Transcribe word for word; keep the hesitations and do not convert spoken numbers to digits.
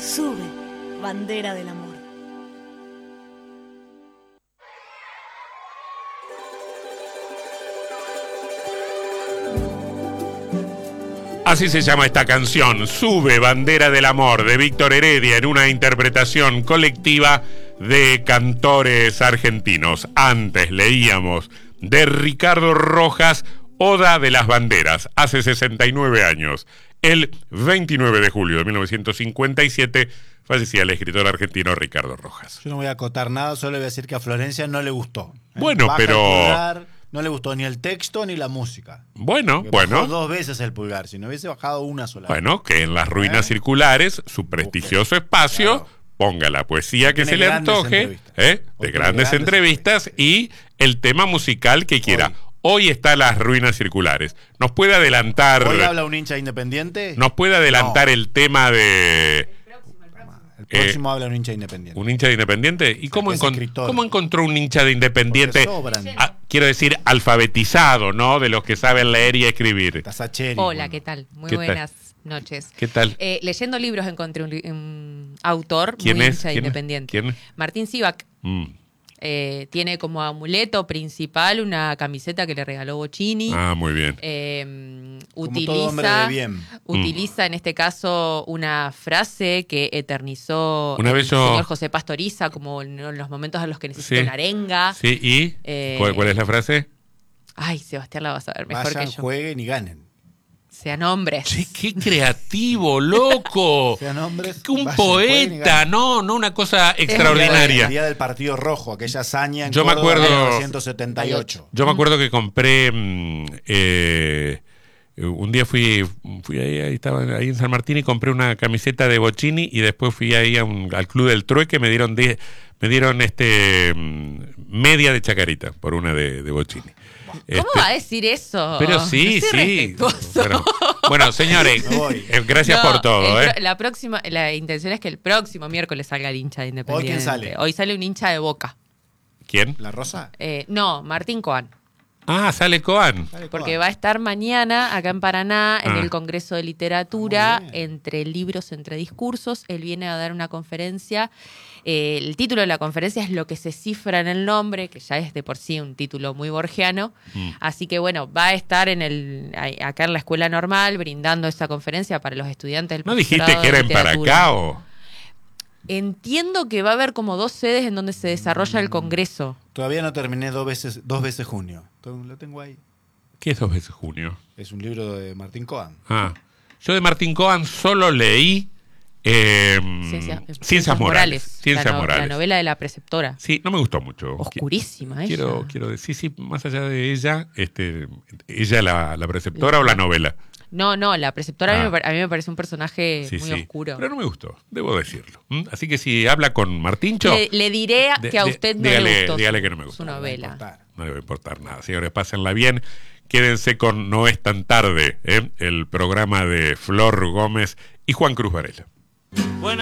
Sube, bandera del amor. Así se llama esta canción, Sube, bandera del amor, de Víctor Heredia, en una interpretación colectiva de cantores argentinos. Antes leíamos de Ricardo Rojas, Oda de las Banderas, hace sesenta y nueve años. El veintinueve de julio de mil novecientos cincuenta y siete fallecía el escritor argentino Ricardo Rojas. Yo no voy a acotar nada, solo voy a decir que a Florencia no le gustó. ¿eh? Bueno, Baja pero... el pulgar, no le gustó ni el texto ni la música. Bueno, Porque bueno. bajó dos veces el pulgar, si no hubiese bajado una sola. Bueno, que en las ruinas ¿Eh? circulares, su prestigioso espacio, claro, ponga la poesía que tiene se le grandes antoje, entrevistas. ¿eh? de Hoy tiene grandes, grandes entrevistas, y el tema musical que quiera. Hoy. Hoy está las ruinas circulares. ¿Nos puede adelantar? ¿Hoy habla un hincha independiente? ¿Nos puede adelantar No. el tema de El próximo habla un hincha independiente. un hincha de Independiente? ¿Y cómo, es encon- escritor. cómo encontró un hincha de Independiente? Porque sobran. Ah, quiero decir, alfabetizado, ¿no? De los que saben leer y escribir. Tasacheri. Hola, ¿qué tal? Muy ¿Qué tal? buenas noches. ¿Qué tal? Eh, leyendo libros encontré un, li- un autor ¿Quién muy es? hincha ¿Quién es? independiente. ¿Quién? Martín Sivak. Mm. Eh, tiene como amuleto principal una camiseta que le regaló Bocchini. Ah, muy bien. Eh, Como todo hombre utiliza de bien. utiliza en este caso una frase que eternizó Una el vez yo- señor José Pastoriza, como en los momentos en los que necesita Sí. una arenga. Sí, ¿y? Eh, ¿Cuál, cuál es la frase? Ay, Sebastián la vas a ver mejor Vayan, que yo. jueguen y ganen. Sean hombres. Che, qué creativo, loco. Sean hombres. Que un vayan, jueguen y poeta, ganen. no, no una cosa El extraordinaria. día del Partido Rojo, aquella hazaña en Yo me Córdoba en acuerdo- mil novecientos setenta y ocho. Yo me acuerdo que compré mm, eh, un día fui fui ahí, ahí estaba ahí en San Martín y compré una camiseta de Bocchini y después fui ahí a un- al Club del Trueque, me dieron diez, me dieron este mm, media de Chacarita por una de, de Bocchini. ¿Cómo Este, va a decir eso? Pero sí, No sea sí. respetuoso. Bueno, bueno, señores, Me voy. eh, gracias No, por todo, el ¿eh? pro- La próxima, la intención es que el próximo miércoles salga el hincha de Independiente. ¿Hoy quién sale? Hoy sale un hincha de Boca. ¿Quién? ¿La Rosa? Eh, no, Martín Coan. Ah, sale Coan. Dale, Porque Coa. va a estar mañana acá en Paraná en Ah. el Congreso de Literatura, Muy bien. entre libros, entre discursos. Él viene a dar una conferencia. Eh, el título de la conferencia es Lo que se cifra en el nombre, que ya es de por sí un título muy borgiano. Mm. Así que bueno, va a estar en el a- acá en la Escuela Normal brindando esa conferencia para los estudiantes del ¿No dijiste profesorado que de era en literatura. Paracao? Entiendo que va a haber como dos sedes en donde se desarrolla el Congreso. Todavía no terminé dos veces, dos veces junio. Entonces, lo tengo ahí. ¿Qué es dos veces junio? Es un libro de Martín Coan. Ah, yo de Martín Coan solo leí eh, Ciencia- Ciencias, Morales. Ciencias la, no- Morales. la novela de la preceptora. Sí, no me gustó mucho. Oscurísima ella. Quiero, quiero decir, sí, más allá de ella, este, ella la, la preceptora o la novela. No, no, la preceptora a, mí Ah. me, par- a mí me parece un personaje Sí, muy sí. oscuro. Pero no me gustó, debo decirlo. ¿Mm? Así que si habla con Martíncho, Le, le diré de- que a de- usted no dígale- le gustó dígale su, que no me su gustó. novela. Importar. no le va a importar nada. Señores, pásenla bien. Quédense con No es tan tarde, ¿eh? El programa de Flor Gómez y Juan Cruz Varela. Buena